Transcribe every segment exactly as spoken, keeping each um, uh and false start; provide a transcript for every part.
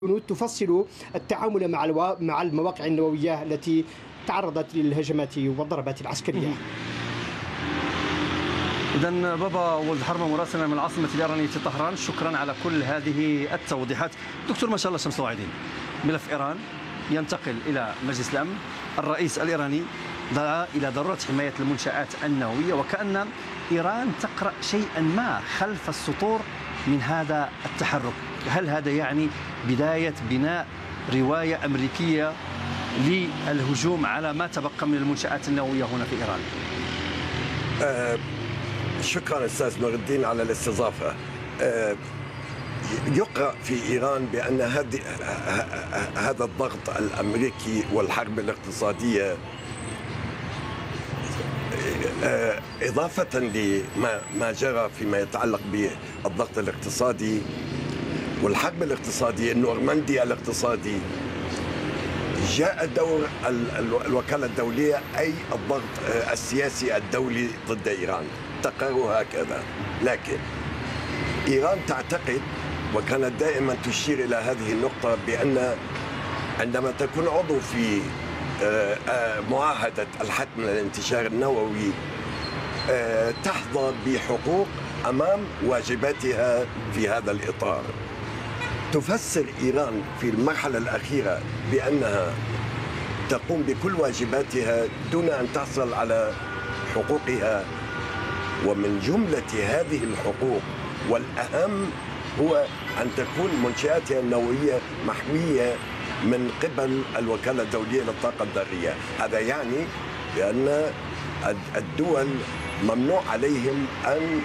البنود تفصل التعامل مع الو... مع المواقع النووية التي تعرضت للهجمات والضربات العسكرية. إذن بابا ولد حرمة مراسلنا من العاصمة الإيرانية طهران، شكرا على كل هذه التوضيحات. دكتور ما شاء الله شمس الواعدين، ملف إيران ينتقل إلى مجلس الأمن. الرئيس الإيراني دعا إلى ضرورة حماية المنشآت النووية، وكأن إيران تقرأ شيئا ما خلف السطور من هذا التحرك. هل هذا يعني بداية بناء رواية أمريكية للهجوم على ما تبقى من المنشآت النووية هنا في إيران؟ أه شكرا أستاذ نور الدين على الاستضافة. أه يقرأ في إيران بأن هذا الضغط الأمريكي والحرب الاقتصادية أه إضافة لما ما جرى فيما يتعلق بالضغط الاقتصادي والحرب الاقتصادية النورماندي الاقتصادي، جاء دور الوكالة الدولية أي الضغط السياسي الدولي ضد إيران، تقروا هكذا. لكن إيران تعتقد وكانت دائما تشير إلى هذه النقطة بأن عندما تكون عضو في معاهدة الحد من الانتشار النووي تحظى بحقوق أمام واجباتها في هذا الإطار. تفسر إيران في المرحلة الأخيرة بأنها تقوم بكل واجباتها دون أن تحصل على حقوقها، ومن جملة هذه الحقوق والأهم هو أن تكون منشآتها النووية محمية من قبل الوكالة الدولية للطاقة الذرية. هذا يعني بأن الدول ممنوع عليهم أن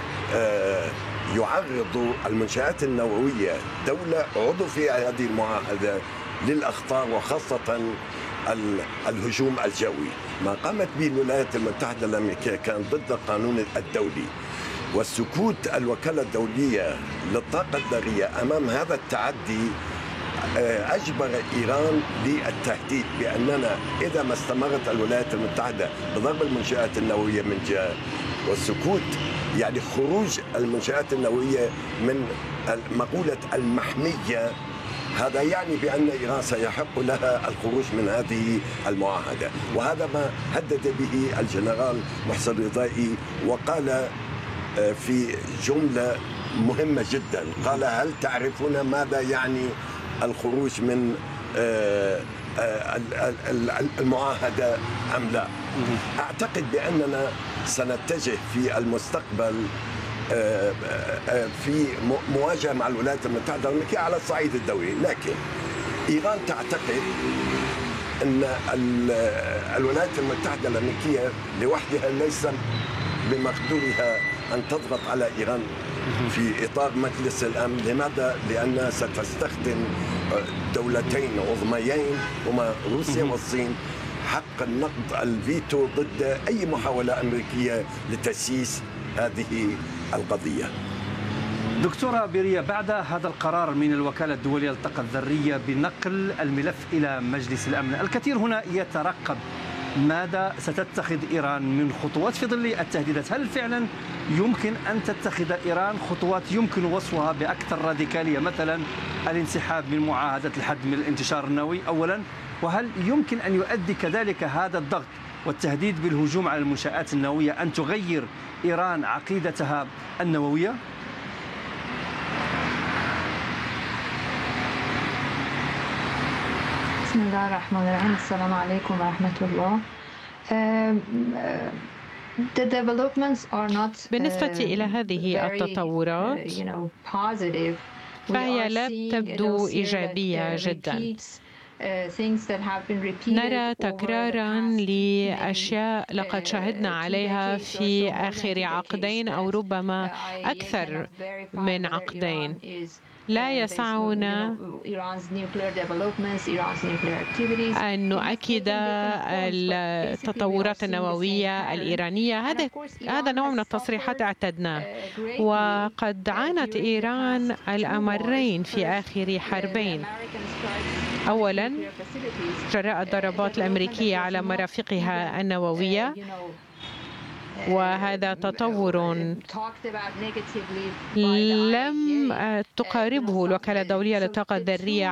يعرضوا المنشآت النووية دولة عضو في هذه المعاهدة للأخطار، وخاصة الهجوم الجوي. ما قامت به الولايات المتحدة الأمريكية كان ضد القانون الدولي، والسكوت الوكالة الدولية للطاقة الذرية أمام هذا التعدي أجبر إيران للتهديد بأننا إذا ما استمرت الولايات المتحدة بضرب المنشآت النووية من جهة والسكوت يعني خروج المنشآت النووية من مقولة المحمية، هذا يعني بأن إيران سيحق لها الخروج من هذه المعاهدة. وهذا ما هدد به الجنرال محسن رضائي، وقال في جملة مهمة جدا، قال: هل تعرفون ماذا يعني الخروج من المعاهدة أم لا؟ أعتقد بأننا سنتجه في المستقبل في مواجهة مع الولايات المتحدة الأمريكية على الصعيد الدولي. لكن إيران تعتقد أن الولايات المتحدة الأمريكية لوحدها ليس بمقدورها أن تضغط على إيران في إطار مجلس الأمن. لماذا؟ لأنها ستستخدم دولتين عظميين هما روسيا والصين حق النقض الفيتو ضد أي محاولة أمريكية لتسييس هذه القضية. دكتورة بيرية، بعد هذا القرار من الوكالة الدولية للطاقة الذرية بنقل الملف إلى مجلس الأمن، الكثير هنا يترقب ماذا ستتخذ إيران من خطوات في ظل التهديدات. هل فعلا يمكن أن تتخذ إيران خطوات يمكن وصفها بأكثر راديكالية، مثلا الانسحاب من معاهدة الحد من الانتشار النووي أولا، وهل يمكن أن يؤدي كذلك هذا الضغط والتهديد بالهجوم على المنشآت النووية أن تغير إيران عقيدتها النووية؟ بسم الله الرحمن الرحيم. السلام عليكم ورحمة الله. بالنسبة إلى هذه التطورات فهي لا تبدو إيجابية جدا. نرى تكرارا لأشياء لقد شاهدنا عليها في آخر عقدين أو ربما أكثر من عقدين. لا يسعنا أن نؤكد التطورات النووية الإيرانية. هذا هذا نوع من التصريحات اعتدناه، وقد عانت إيران الأمرين في آخر حربين. أولا جراء الضربات الأمريكية على مرافقها النووية، وهذا تطور لم تقاربه الوكالة الدولية للطاقة الذرية